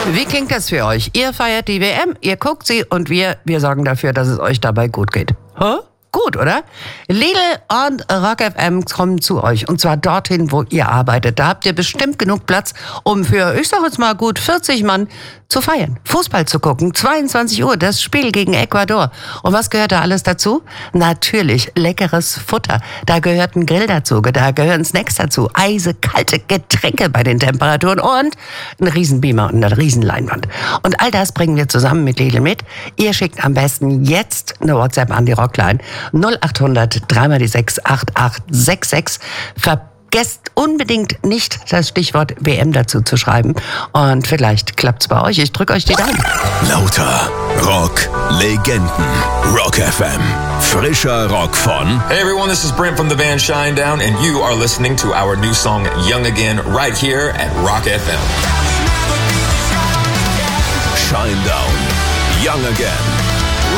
Wie klingt das für euch? Ihr feiert die WM, ihr guckt sie und wir sorgen dafür, dass es euch dabei gut geht. Hä? Gut, oder? Lidl und Rock FM kommen zu euch. Und zwar dorthin, wo ihr arbeitet. Da habt ihr bestimmt genug Platz, um für, ich sag jetzt mal gut, 40 Mann zu feiern. Fußball zu gucken. 22 Uhr, das Spiel gegen Ecuador. Und was gehört da alles dazu? Natürlich leckeres Futter. Da gehört ein Grill dazu, da gehören Snacks dazu. Eisekalte Getränke bei den Temperaturen und ein Riesenbeamer und eine Riesenleinwand. Und all das bringen wir zusammen mit Lidl mit. Ihr schickt am besten jetzt eine WhatsApp an die Rockline 0800 3x6 8866. Vergesst unbedingt nicht, das Stichwort WM dazu zu schreiben. Und vielleicht klappt's bei euch. Ich drücke euch die Daumen. Lauter Rock-Legenden. Rock FM. Frischer Rock von... Hey everyone, this is Brent from the band Shinedown, and you are listening to our new song Young Again right here at Rock FM. Shinedown. Young Again.